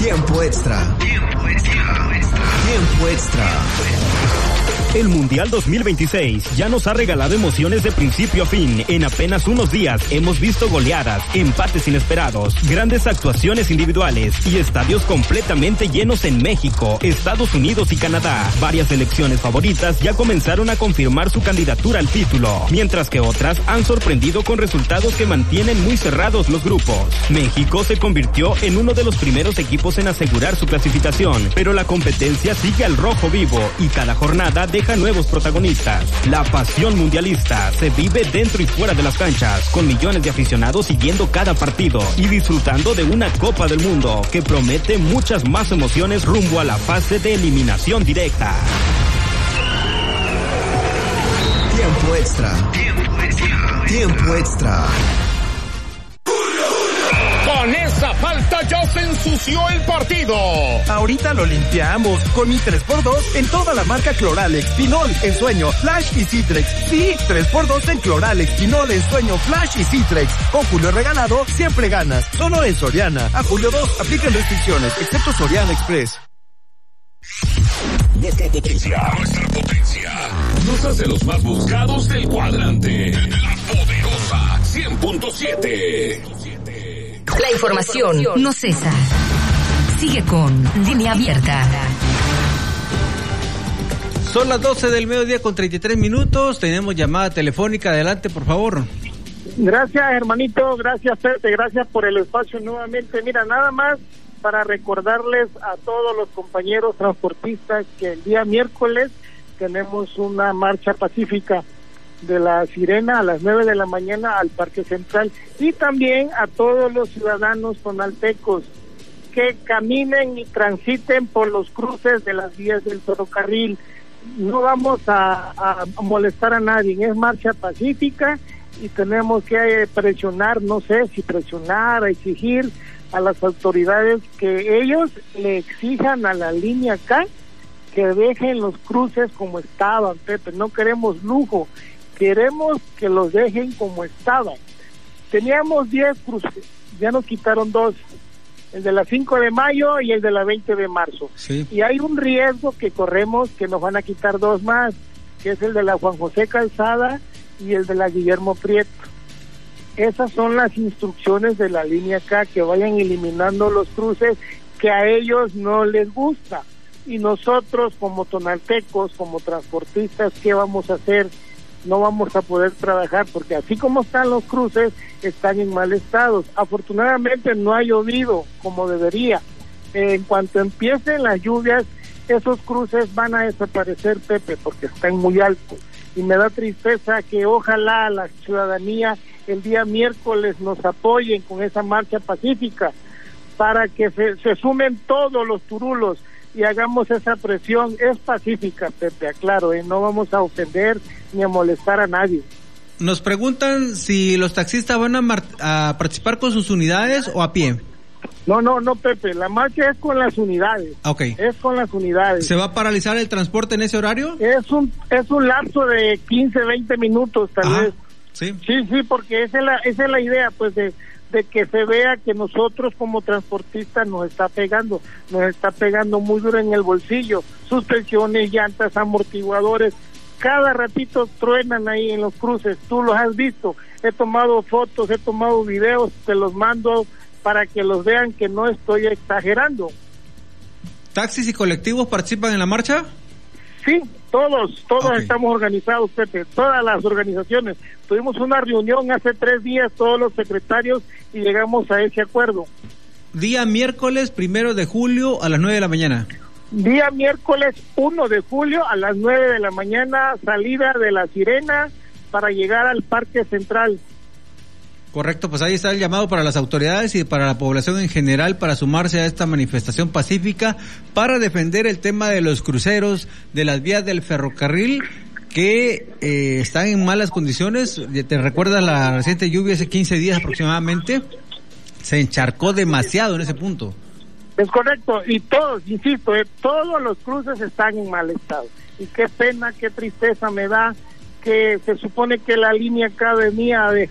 Tiempo extra. Tiempo extra. El Mundial 2026 ya nos ha regalado emociones de principio a fin. En apenas unos días hemos visto goleadas, empates inesperados, grandes actuaciones individuales y estadios completamente llenos en México, Estados Unidos y Canadá. Varias selecciones favoritas ya comenzaron a confirmar su candidatura al título, mientras que otras han sorprendido con resultados que mantienen muy cerrados los grupos. México se convirtió en uno de los primeros equipos en asegurar su clasificación, pero la competencia sigue al rojo vivo y cada jornada deja nuevos protagonistas. La pasión mundialista se vive dentro y fuera de las canchas, con millones de aficionados siguiendo cada partido y disfrutando de una Copa del Mundo que promete muchas más emociones rumbo a la fase de eliminación directa. Tiempo extra. Tiempo extra. Con esa falta ya se ensució el partido. Ahorita lo limpiamos con mi 3x2 en toda la marca Cloralex, Pinol, Ensueño, Flash y Citrex. Sí, 3x2 en Cloralex, Pinol, Ensueño, Flash y Citrex. Con Julio regalado, siempre ganas. Solo en Soriana. A julio 2, aplican restricciones, excepto Soriana Express. Nuestra potencia nos hace los más buscados del cuadrante. La poderosa 100.7. La información no cesa. Sigue con Línea Abierta. Son las 12 del mediodía con 33 minutos. Tenemos llamada telefónica. Adelante, por favor. Gracias, hermanito. Gracias, Pepe. Gracias por el espacio nuevamente. Mira, nada más para recordarles a todos los compañeros transportistas que el día miércoles tenemos una marcha pacífica de la Sirena a las 9 de la mañana al Parque Central, y también a todos los ciudadanos tonaltecos que caminen y transiten por los cruces de las vías del ferrocarril. No vamos a molestar a nadie, es marcha pacífica y tenemos que presionar, no sé si presionar, a exigir a las autoridades que ellos le exijan a la línea K que dejen los cruces como estaban, Pepe. No queremos lujo, queremos que los dejen como estaban. Teníamos 10 cruces, ya nos quitaron 2, el de la 5 de mayo y el de la 20 de marzo. Sí. Y hay un riesgo que corremos que nos van a quitar 2 más, que es el de la Juan José Calzada y el de la Guillermo Prieto. Esas son las instrucciones de la línea K, que vayan eliminando los cruces que a ellos no les gusta. Y nosotros como tonaltecos, como transportistas, ¿qué vamos a hacer? No vamos a poder trabajar porque así como están los cruces, están en mal estado. Afortunadamente no ha llovido como debería. En cuanto empiecen las lluvias, esos cruces van a desaparecer, Pepe, porque están muy altos. Y me da tristeza que ojalá la ciudadanía el día miércoles nos apoyen con esa marcha pacífica para que se sumen todos los turulos y hagamos esa presión. Es pacífica, Pepe, aclaro, no vamos a ofender ni a molestar a nadie. Nos preguntan si los taxistas van a participar con sus unidades o a pie. No, Pepe, la marcha es con las unidades. Okay. Es con las unidades. ¿Se va a paralizar el transporte en ese horario? Es un lapso de 15, 20 minutos tal vez. Sí, porque esa es la idea, pues, de que se vea que nosotros como transportistas nos está pegando muy duro en el bolsillo. Suspensiones, llantas, amortiguadores, cada ratito truenan ahí en los cruces, tú los has visto. He tomado fotos, he tomado videos, te los mando para que los vean que no estoy exagerando. ¿Taxis y colectivos participan en la marcha? Sí, todos Okay. Estamos organizados, Pepe, todas las organizaciones. Tuvimos una reunión hace 3 días, todos los secretarios, y llegamos a ese acuerdo. Día miércoles 1 de julio a las 9 de la mañana. Día miércoles 1 de julio a las 9 de la mañana, salida de La Sirena para llegar al Parque Central. Correcto, pues ahí está el llamado para las autoridades y para la población en general para sumarse a esta manifestación pacífica para defender el tema de los cruceros, de las vías del ferrocarril que están en malas condiciones. ¿Te recuerdas la reciente lluvia hace 15 días aproximadamente? Se encharcó demasiado en ese punto. Es correcto, y todos, insisto, todos los cruces están en mal estado. Y qué pena, qué tristeza me da que se supone que la línea K venía de